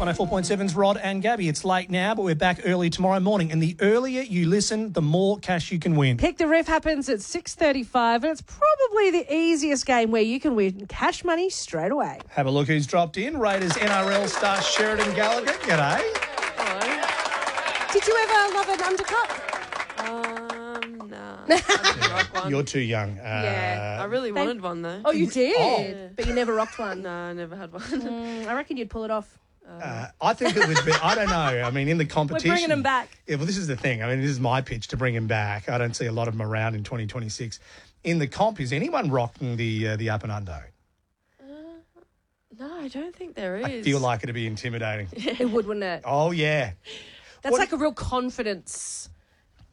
104.7's Rod and Gabby. It's late now, but we're back early tomorrow morning. And the earlier you listen, the more cash you can win. Pick the Ref happens at 6:35, and it's probably the easiest game where you can win cash money straight away. Have a look who's dropped in. Raiders NRL star Sheridan Gallagher. G'day. Did you ever love an undercut? No. I didn't rock one. You're too young. Yeah, I really wanted one though. Oh, you did? Oh. But you never rocked one. No, I never had one. I reckon you'd pull it off. I think it would be, I don't know. I mean, in the competition. We're bringing them back. Yeah, well, this is the thing. I mean, this is my pitch to bring him back. I don't see a lot of them around in 2026. In the comp, is anyone rocking the up and under? No, I don't think there is. I feel like it'd be intimidating. It would, wouldn't it? Oh, yeah. That's like a real confidence